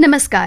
नमस्कार।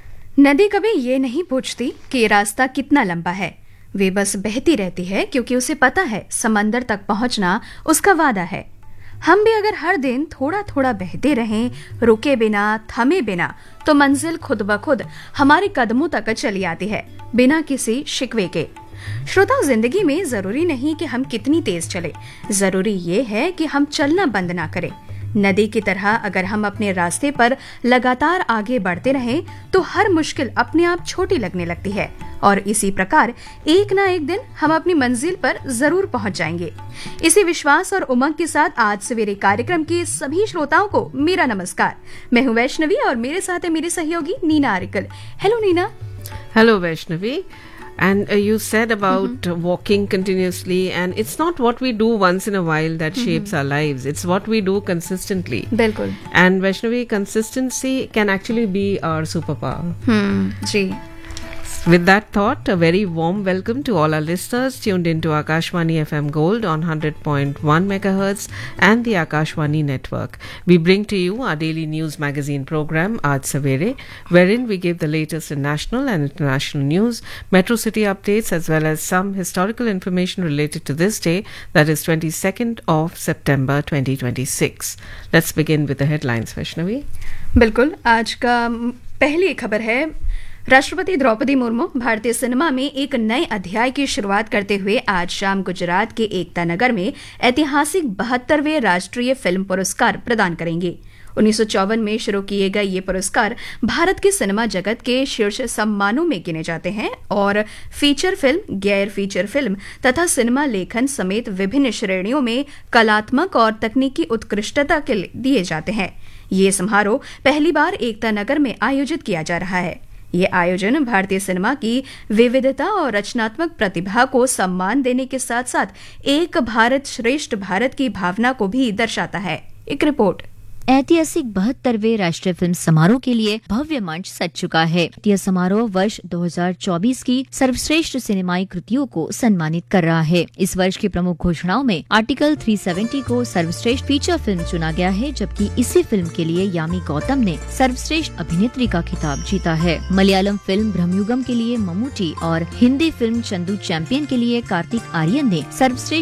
नदी कभी ये नहीं पूछती कि ये रास्ता कितना लंबा है। वे बस बहती रहती है क्योंकि उसे पता है समंदर तक पहुंचना उसका वादा है। हम भी अगर हर दिन थोड़ा थोड़ा बहते रहें, रुके बिना, थमे बिना, तो मंजिल खुद ब खुद हमारे कदमों तक चली आती है, बिना किसी शिकवे के। श्रोता, जिंदगी में जरूरी नहीं कि हम कितनी तेज चले, जरूरी ये है कि हम चलना बंद ना करें। नदी की तरह अगर हम अपने रास्ते पर लगातार आगे बढ़ते रहें तो हर मुश्किल अपने आप छोटी लगने लगती है और इसी प्रकार एक ना एक दिन हम अपनी मंजिल पर जरूर पहुंच जाएंगे। इसी विश्वास और उमंग के साथ आज सवेरे कार्यक्रम के सभी श्रोताओं को मेरा नमस्कार। मैं हूं वैष्णवी और मेरे साथ है मेरी सहयोगी Neena auricle. Hello Neena. Hello Vaishnavi. And you said about walking continuously, and it's not what we do once in a while that shapes our lives. It's what we do consistently. बिल्कुल। And Vaishnavi, consistency can actually be our superpower. Ji. With that thought, a very warm welcome to all our listeners tuned into Akashvani FM Gold on 100.1 megahertz and the Akashvani network. We bring to you our daily news magazine program, Aaj Savere, wherein we give the latest in national and international news, metro city updates, as well as some historical information related to this day, that is 22nd of September 2026. Let's begin with the headlines, Vaishnavi. बिल्कुल। आज का पहली खबर है, राष्ट्रपति द्रौपदी मुर्मू भारतीय cinema में एक नए अध्याय की शुरुआत करते हुए आज शाम गुजरात के एकता नगर में ऐतिहासिक 72वें राष्ट्रीय फिल्म पुरस्कार प्रदान करेंगे। 1954 में शुरू किए गए ये पुरस्कार भारत के सिनेमा जगत के शीर्ष सम्मानों में गिने जाते हैं और फीचर फिल्म, गैर फीचर फिल्म तथा सिनेमा लेखन समेत विभिन्न श्रेणियों में कलात्मक और तकनीकी उत्कृष्टता के लिए दिए जाते हैं। ये समारोह पहली बार एकता नगर में आयोजित किया जा रहा है। ये आयोजन भारतीय सिनेमा की विविधता और रचनात्मक प्रतिभा को सम्मान देने के साथ साथ एक भारत श्रेष्ठ भारत की भावना को भी दर्शाता है। एक रिपोर्ट। ऐतिहासिक 72वें राष्ट्रीय फिल्म समारोह के लिए भव्य मंच सज चुका है। यह समारोह वर्ष 2024 की सर्वश्रेष्ठ सिनेमाई कृतियों को सम्मानित कर रहा है। इस वर्ष की प्रमुख घोषणाओं में आर्टिकल 370 को सर्वश्रेष्ठ फीचर फिल्म चुना गया है, जबकि इसी फिल्म के लिए यामी गौतम ने सर्वश्रेष्ठ अभिनेत्री का खिताब जीता है। मलयालम फिल्म ब्रह्मयुगम के लिए ममूटी और हिंदी फिल्म चंदू चैंपियन के लिए कार्तिक आर्यन ने सर्वश्रेष्ठ